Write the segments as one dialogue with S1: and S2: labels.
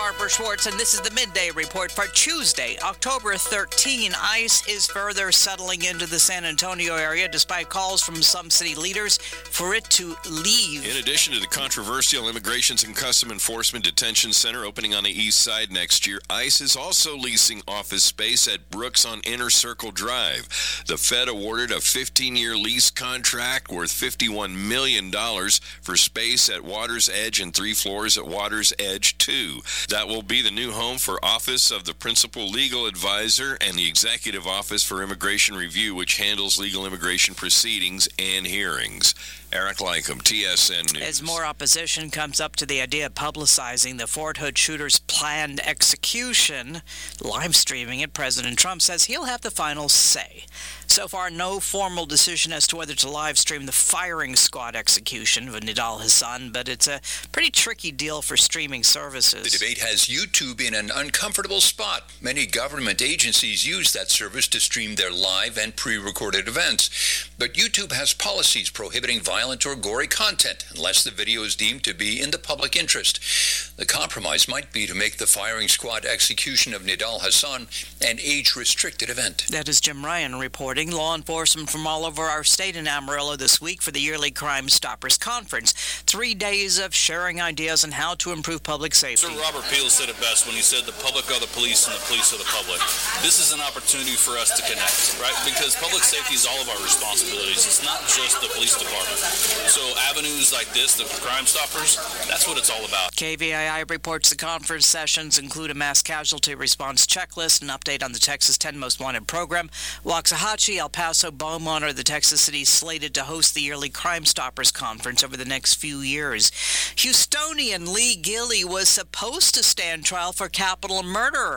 S1: Barbara Schwartz, and this is the Midday Report for Tuesday, October 13. ICE is further settling into the San Antonio area despite calls from some city leaders for it to leave.
S2: In addition to the controversial Immigrations and Custom Enforcement Detention Center opening on the east side next year, ICE is also leasing office space at Brooks on Inner Circle Drive. The Fed awarded a 15-year lease contract worth $51 million for space at Water's Edge and 3 floors at Water's Edge 2. That will be the new home for Office of the Principal Legal Advisor and the Executive Office for Immigration Review, which handles legal immigration proceedings and hearings. Eric Lycum, TSN News.
S1: As more opposition comes up to the idea of publicizing the Fort Hood shooter's planned execution, live streaming it, President Trump says he'll have the final say. So far, no formal decision as to whether to live stream the firing squad execution of Nidal Hasan, but it's a pretty tricky deal for streaming services.
S3: The debate has YouTube in an uncomfortable spot. Many government agencies use that service to stream their live and pre-recorded events. But YouTube has policies prohibiting violent or gory content unless the video is deemed to be in the public interest. The compromise might be to make the firing squad execution of Nidal Hasan an age-restricted event.
S1: That is Jim Ryan reporting. Law enforcement from all over our state in Amarillo this week for the yearly Crime Stoppers Conference. 3 days of sharing ideas on how to improve public safety.
S4: Sir Robert Peel said it best when he said the public are the police and the police are the public. This is an opportunity for us to connect, right? Because public safety is all of our responsibilities. It's not just the police department. So avenues like this, the Crime Stoppers, that's what it's all about.
S1: KVII reports the conference sessions include a mass casualty response checklist, an update on the Texas 10 Most Wanted program. Waxahachie, El Paso, Beaumont are the Texas cities slated to host the yearly Crime Stoppers Conference over the next few years. Houstonian Lee Gilley was supposed to stand trial for capital murder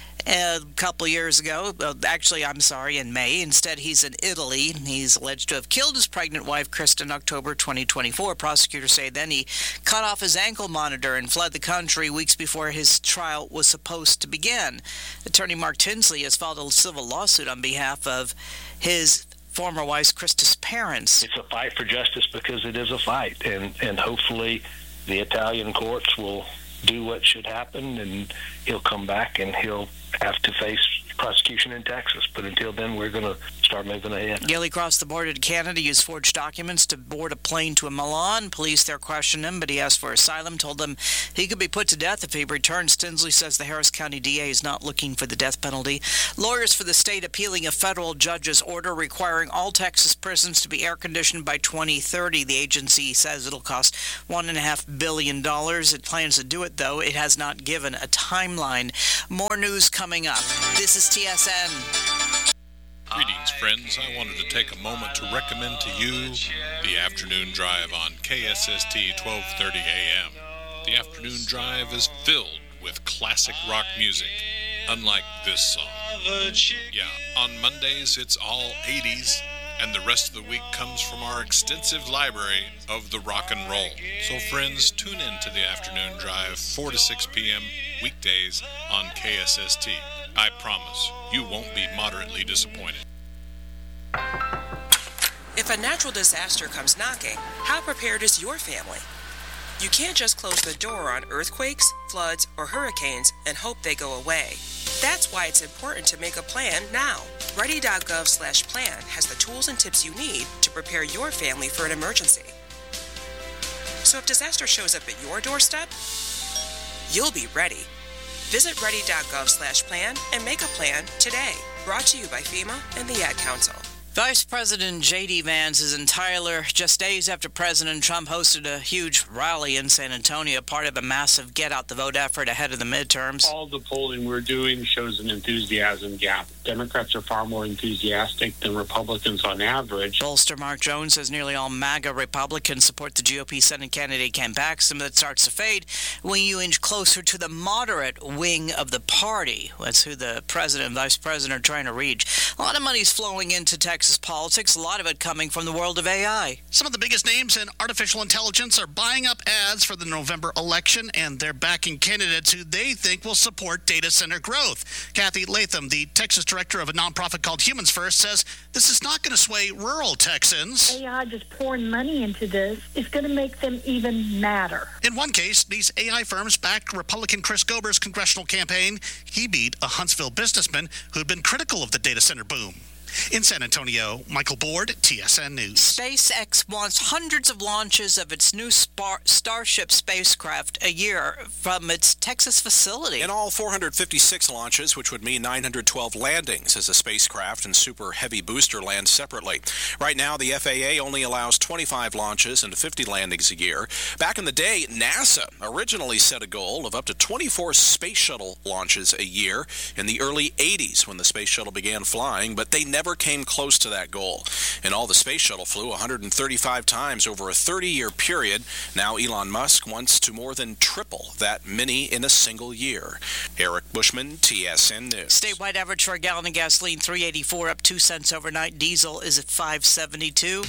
S1: a couple years ago. In May. Instead, he's in Italy. He's alleged to have killed his pregnant wife, Krista, in October 2024. Prosecutors say then he cut off his ankle monitor and fled the country weeks before his trial was supposed to begin. Attorney Mark Tinsley has filed a civil lawsuit on behalf of his former wife's Krista's parents.
S5: It's a fight for justice because it is a fight, and hopefully the Italian courts will do what should happen, and he'll come back and he'll have to face prosecution in Texas. But until then, we're going to start moving ahead.
S1: Gilley crossed the border to Canada, used forged documents to board a plane to Milan. Police there questioned him, but he asked for asylum, told them he could be put to death if he returns. Tinsley says the Harris County DA is not looking for the death penalty. Lawyers for the state appealing a federal judge's order requiring all Texas prisons to be air-conditioned by 2030. The agency says it'll cost $1.5 billion. It plans to do it, though. It has not given a timeline. More news coming up. This is TSN.
S6: Greetings, friends. I wanted to take a moment to recommend to you the Afternoon Drive on KSST 1230 AM. The Afternoon Drive is filled with classic rock music, unlike this song. Yeah, on Mondays it's all 80s, and the rest of the week comes from our extensive library of the rock and roll. So friends, tune in to the Afternoon Drive 4 to 6 p.m. weekdays on KSST. I promise you won't be moderately disappointed.
S7: If a natural disaster comes knocking, how prepared is your family? You can't just close the door on earthquakes, floods, or hurricanes and hope they go away. That's why it's important to make a plan now. Ready.gov/plan has the tools and tips you need to prepare your family for an emergency. So if disaster shows up at your doorstep, you'll be ready. Visit ready.gov/plan and make a plan today. Brought to you by FEMA and the Ad Council.
S1: Vice President J.D. Vance is in Tyler just days after President Trump hosted a huge rally in San Antonio, part of a massive get-out-the-vote effort ahead of the midterms.
S8: All the polling we're doing shows an enthusiasm gap. Democrats are far more enthusiastic than Republicans on average.
S1: Pollster Mark Jones says nearly all MAGA Republicans support the GOP Senate candidate Ken Paxton, but that starts to fade when you inch closer to the moderate wing of the party. That's who the president and vice president are trying to reach. A lot of money's flowing into Texas Texas politics, a lot of it coming from the world of AI.
S9: Some of the biggest names in artificial intelligence are buying up ads for the November election, and they're backing candidates who they think will support data center growth. Kathy Latham, the Texas director of a nonprofit called Humans First, says this is not going to sway rural Texans.
S10: AI just pouring money into this is going to make them even madder.
S9: In one case, these AI firms backed Republican Chris Gober's congressional campaign. He beat a Huntsville businessman who had been critical of the data center boom. In San Antonio, Michael Board, TSN News.
S1: SpaceX wants hundreds of launches of its new Starship spacecraft a year from its Texas facility.
S11: In all, 456 launches, which would mean 912 landings as the spacecraft and Super Heavy booster land separately. Right now, the FAA only allows 25 launches and 50 landings a year. Back in the day, NASA originally set a goal of up to 24 space shuttle launches a year in the early 80s when the space shuttle began flying, but they never came close to that goal. In all, the space shuttle flew 135 times over a 30-year period. Now Elon Musk wants to more than triple that many in a single year. Eric Bushman, TSN News.
S1: Statewide average for a gallon of gasoline, $3.84, up 2 cents overnight. Diesel is at $5.72.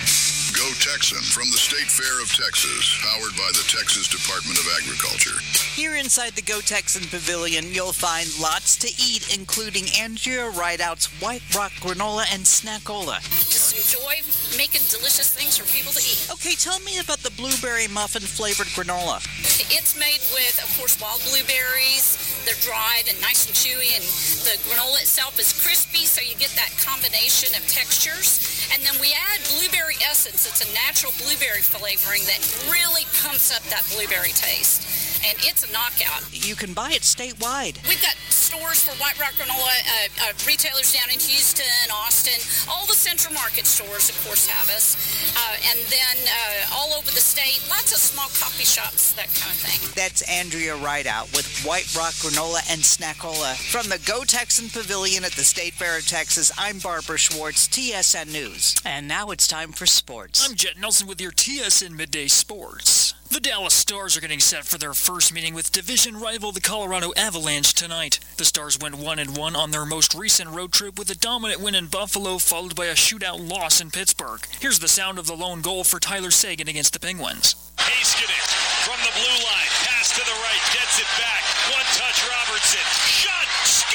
S12: Go Texan from the State Fair of Texas, powered by the Texas Department of Agriculture.
S1: Here inside the Go Texan Pavilion, you'll find lots to eat, including Andrea Rideout's White Rock granola and snackola.
S13: Just enjoy making delicious things for people to eat.
S1: Okay, tell me about the blueberry muffin flavored granola.
S13: It's made with, of course, wild blueberries. They're dried and nice and chewy, and the granola itself is crispy, so you get that combination of textures. And then we add blueberry essence. It's a natural blueberry flavoring that really pumps up that blueberry taste. And it's a knockout.
S1: You can buy it statewide.
S13: We've got stores for White Rock granola, retailers down in Houston, Austin. All the Central Market stores, of course, have us. And then all over the state, lots of small coffee shops, that kind of thing.
S1: That's Andrea Rideout with White Rock granola and snackola. From the Go Texan Pavilion at the State Fair of Texas, I'm Barbara Schwartz, TSN News. And now it's time for sports.
S14: I'm Jet Nelson with your TSN Midday Sports. The Dallas Stars are getting set for their first meeting with division rival the Colorado Avalanche tonight. The Stars went 1-1 on their most recent road trip with a dominant win in Buffalo, followed by a shootout loss in Pittsburgh. Here's the sound of the lone goal for Tyler Seguin against the Penguins.
S15: Heiskanen from the blue line, pass to the right, gets it back. One touch, Robertson. Shot,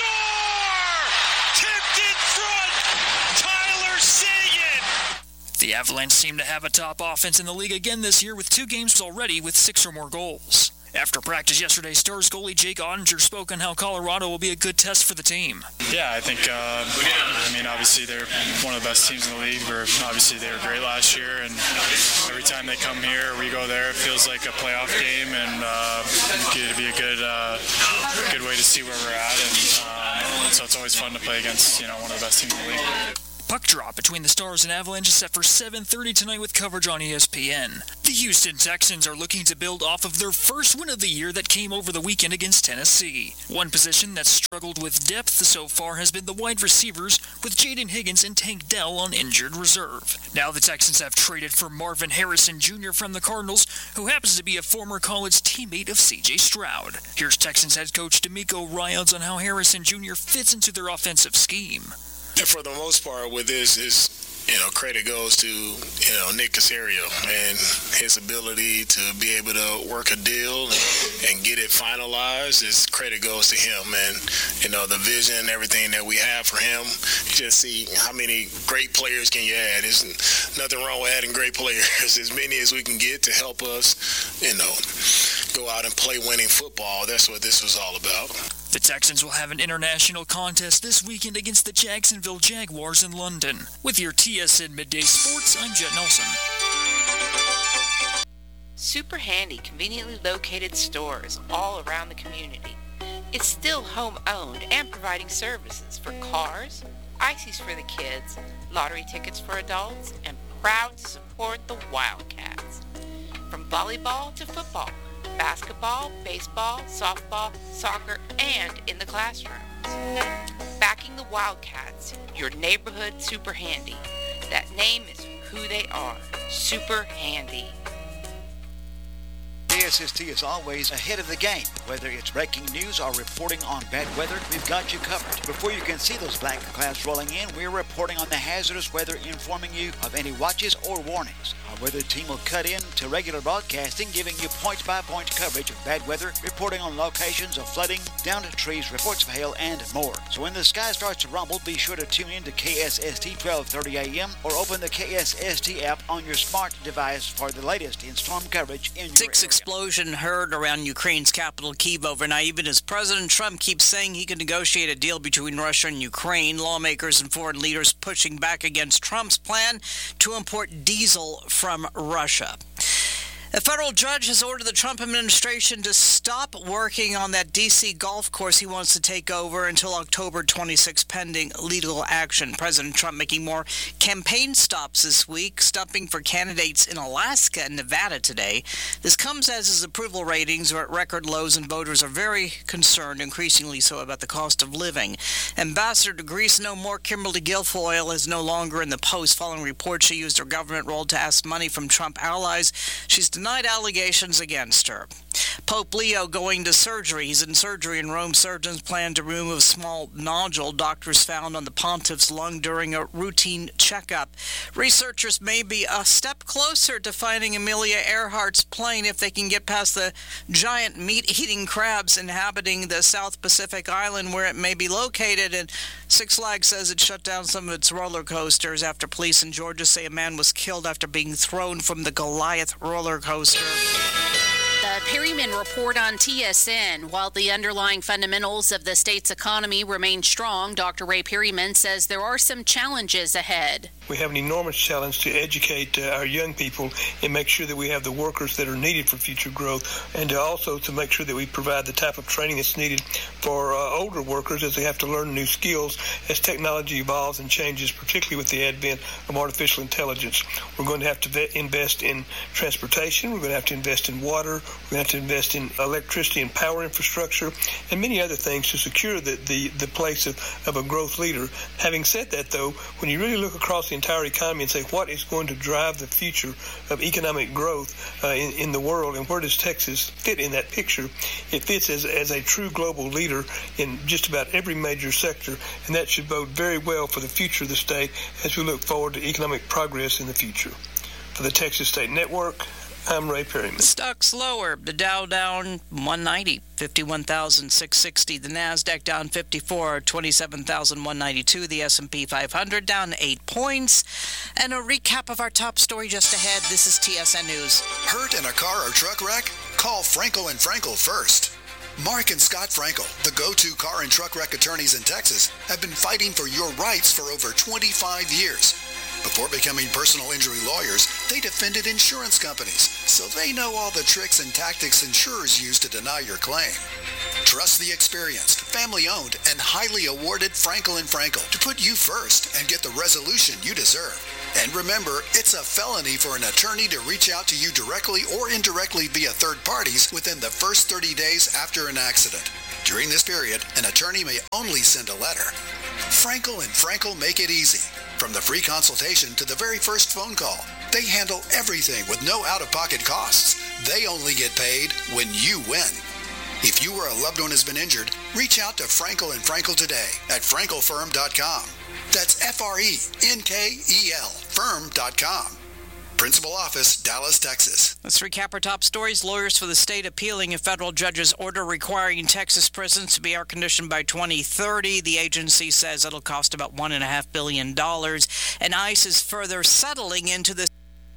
S15: score! Tipped in front, Tyler Seguin.
S14: The Avalanche seem to have a top offense in the league again this year with 2 games already with 6 or more goals. After practice yesterday, Stars goalie Jake Ottinger spoke on how Colorado will be a good test for the team.
S16: Yeah, I think, obviously they're one of the best teams in the league. Obviously they were great last year, and every time they come here, we go there, it feels like a playoff game, and it'd be a good way to see where we're at, and so it's always fun to play against, one of the best teams in the league.
S14: Puck drop between the Stars and Avalanche is set for 7:30 tonight with coverage on ESPN. The Houston Texans are looking to build off of their first win of the year that came over the weekend against Tennessee. One position that's struggled with depth so far has been the wide receivers, with Jaden Higgins and Tank Dell on injured reserve. Now the Texans have traded for Marvin Harrison Jr. from the Cardinals, who happens to be a former college teammate of C.J. Stroud. Here's Texans head coach DeMeco Ryans on how Harrison Jr. fits into their offensive scheme.
S17: For the most part, with this is, credit goes to, Nick Caserio and his ability to be able to work a deal and get it finalized. Credit goes to him, and, the vision, everything that we have for him. Just see how many great players can you add. There's nothing wrong with adding great players. As many as we can get to help us, go out and play winning football. That's what this was all about.
S14: The Texans will have an international contest this weekend against the Jacksonville Jaguars in London. With your TSN Midday Sports, I'm Jet Nelson.
S18: Super handy, conveniently located stores all around the community. It's still home-owned and providing services for cars, ices for the kids, lottery tickets for adults, and proud to support the Wildcats. From volleyball to football, basketball, baseball, softball, soccer, and in the classrooms. Backing the Wildcats, your neighborhood super handy. That name is who they are, super handy.
S19: KSST is always ahead of the game. Whether it's breaking news or reporting on bad weather, we've got you covered. Before you can see those black clouds rolling in, we're reporting on the hazardous weather, informing you of any watches or warnings. Our weather team will cut in to regular broadcasting, giving you point-by-point coverage of bad weather, reporting on locations of flooding, downed trees, reports of hail, and more. So when the sky starts to rumble, be sure to tune in to KSST 1230 AM or open the KSST app on your smart device for the latest in storm coverage in your
S1: Six
S19: area.
S1: explosion heard around Ukraine's capital, Kyiv, overnight. Even as President Trump keeps saying he can negotiate a deal between Russia and Ukraine, lawmakers and foreign leaders pushing back against Trump's plan to import diesel from Russia. A federal judge has ordered the Trump administration to stop working on that D.C. golf course he wants to take over until October 26, pending legal action. President Trump making more campaign stops this week, stopping for candidates in Alaska and Nevada today. This comes as his approval ratings are at record lows and voters are very concerned, increasingly so, about the cost of living. Ambassador to Greece no more Kimberly Guilfoyle is no longer in the post following reports she used her government role to ask money from Trump allies. She's denied allegations against her. Pope Leo going to surgery. He's in surgery in Rome. Surgeons plan to remove a small nodule doctors found on the pontiff's lung during a routine checkup. Researchers may be a step closer to finding Amelia Earhart's plane if they can get past the giant meat-eating crabs inhabiting the South Pacific island where it may be located. And Six Flags says it shut down some of its roller coasters after police in Georgia say a man was killed after being thrown from the Goliath roller coaster.
S20: The Perryman Report on TSN. While the underlying fundamentals of the state's economy remain strong, Dr. Ray Perryman says there are some challenges ahead.
S21: We have an enormous challenge to educate our young people and make sure that we have the workers that are needed for future growth, and also to make sure that we provide the type of training that's needed for older workers as they have to learn new skills as technology evolves and changes, particularly with the advent of artificial intelligence. We're going to have to invest in transportation. We're going to have to invest in water. We're going to have to invest in electricity and power infrastructure and many other things to secure the place of a growth leader. Having said that, though, when you really look across the entire economy and say what is going to drive the future of economic growth in the world and where does Texas fit in that picture, it fits as a true global leader in just about every major sector, and that should bode very well for the future of the state as we look forward to economic progress in the future. For the Texas State Network, I'm Ray Perryman.
S1: Stocks lower. The Dow down 190, 51,660. The Nasdaq down 54, 27,192. The S&P 500 down 8 points. And a recap of our top story just ahead. This is TSN News.
S22: Hurt in a car or truck wreck? Call Frankel and Frankel first. Mark and Scott Frankel, the go-to car and truck wreck attorneys in Texas, have been fighting for your rights for over 25 years. Before becoming personal injury lawyers, they defended insurance companies, so they know all the tricks and tactics insurers use to deny your claim. Trust the experienced, family-owned, and highly awarded Frankel & Frankel to put you first and get the resolution you deserve. And remember, it's a felony for an attorney to reach out to you directly or indirectly via third parties within the first 30 days after an accident. During this period, an attorney may only send a letter. Frankel & Frankel make it easy. From the free consultation to the very first phone call, they handle everything with no out-of-pocket costs. They only get paid when you win. If you or a loved one has been injured, reach out to Frankel & Frankel today at frankelfirm.com. That's F-R-E-N-K-E-L firm.com. Principal office, Dallas, Texas.
S1: Let's recap our top stories. Lawyers for the state appealing a federal judge's order requiring Texas prisons to be air-conditioned by 2030. The agency says it'll cost about $1.5 billion. And ICE is further settling into the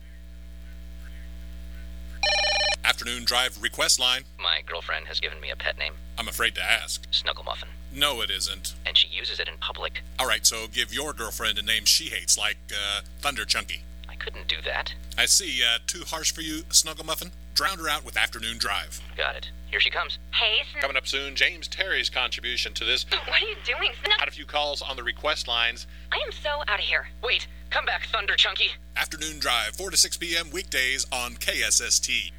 S6: Afternoon Drive request line.
S23: My girlfriend has given me a pet name.
S6: I'm afraid to ask.
S23: Snuggle Muffin.
S6: No, it isn't.
S23: And she uses it in public.
S6: All right, so give your girlfriend a name she hates, like Thunder Chunky.
S23: I couldn't do that.
S6: I see. Too harsh for you, Snuggle Muffin? Drown her out with Afternoon Drive.
S23: Got it. Here she comes.
S24: Hey,
S6: Coming up soon, James Terry's contribution to this.
S24: What are you doing?
S6: Had a few calls on the request lines.
S24: I am so out of here.
S23: Wait, come back, Thunder Chunky.
S6: Afternoon Drive, 4 to 6 p.m. weekdays on KSST.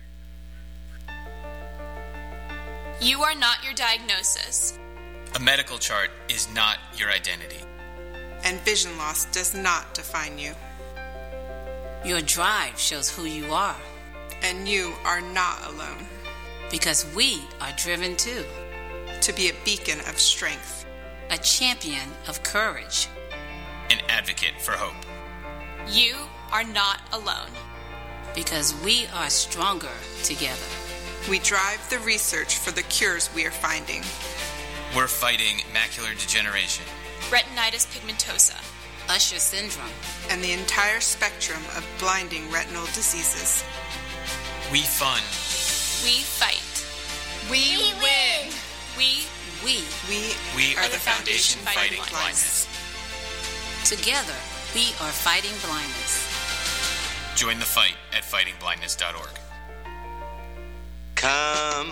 S25: You are not your diagnosis.
S26: A medical chart is not your identity.
S27: And vision loss does not define you.
S28: Your drive shows who you are.
S27: And you are not alone.
S2: Because we are driven too.
S27: To be a beacon of strength.
S2: A champion of courage.
S26: An advocate for hope.
S25: You are not alone.
S2: Because we are stronger together.
S27: We drive the research for the cures we are finding.
S26: We're fighting macular degeneration,
S25: retinitis pigmentosa,
S2: Usher syndrome,
S27: and the entire spectrum of blinding retinal diseases.
S26: We fund.
S25: We fight. We win.
S27: We
S26: are the Foundation Fighting Blindness.
S2: Together, we are fighting blindness.
S26: Join the fight at fightingblindness.org.
S3: Come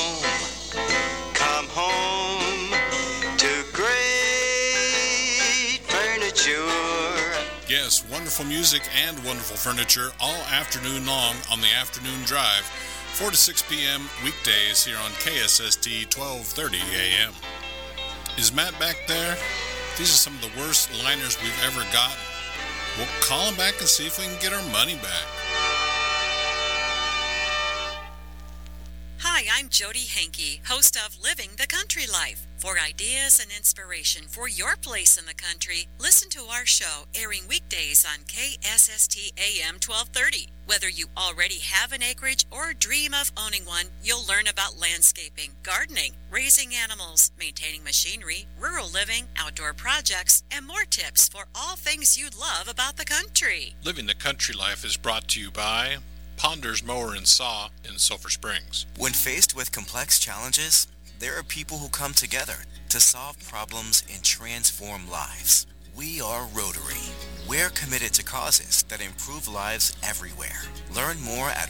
S3: home to great furniture.
S6: Yes, wonderful music and wonderful furniture all afternoon long on the Afternoon Drive, 4 to 6 p.m. weekdays here on KSST 1230 a.m. Is Matt back there? These are some of the worst liners we've ever gotten. We'll call him back and see if we can get our money back.
S4: Hi, I'm Jody Hankey, host of Living the Country Life. For ideas and inspiration for your place in the country, listen to our show airing weekdays on KSST AM 1230. Whether you already have an acreage or dream of owning one, you'll learn about landscaping, gardening, raising animals, maintaining machinery, rural living, outdoor projects, and more tips for all things you love about the country.
S6: Living the Country Life is brought to you by Ponders Mower and Saw in Sulphur Springs.
S5: When faced with complex challenges, there are people who come together to solve problems and transform lives. We are Rotary. We're committed to causes that improve lives everywhere. Learn more at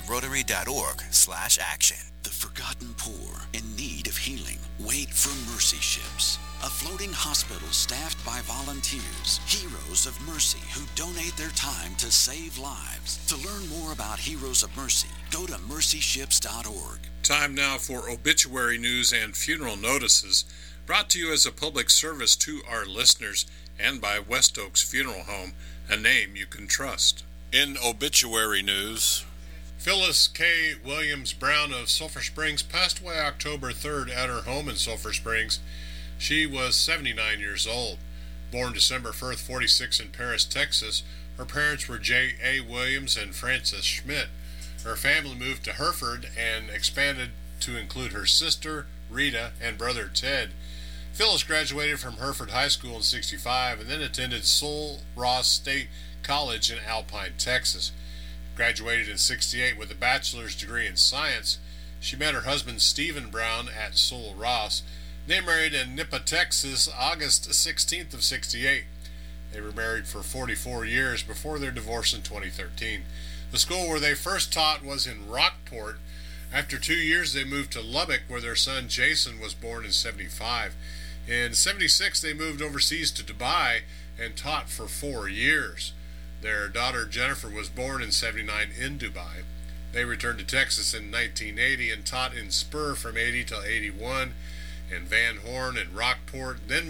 S5: rotary.org/action.
S7: The forgotten poor in need of healing wait for Mercy Ships, a floating hospital staffed by volunteers, heroes of mercy who donate their time to save lives. To learn more about Heroes of Mercy, go to mercyships.org.
S6: Time now for obituary news and funeral notices, brought to you as a public service to our listeners and by West Oaks Funeral Home, a name you can trust. In obituary news, Phyllis K. Williams Brown of Sulphur Springs passed away October 3rd at her home in Sulphur Springs. She was 79 years old. Born December 1st, 46 in Paris, Texas, her parents were J. A. Williams and Frances Schmidt. Her family moved to Hereford and expanded to include her sister, Rita, and brother Ted. Phyllis graduated from Hereford High School in '65 and then attended Sul-Ross State College in Alpine, Texas. Graduated in '68 with a bachelor's degree in science. She met her husband Stephen Brown at Sul-Ross. They married in Nippa, Texas, August 16th of '68. They were married for 44 years before their divorce in 2013. The school where they first taught was in Rockport. After 2 years, they moved to Lubbock, where their son Jason was born in '75. In '76, they moved overseas to Dubai and taught for 4 years. Their daughter Jennifer was born in '79 in Dubai. They returned to Texas in 1980 and taught in Spur from '80 till '81, and Van Horn and Rockport, then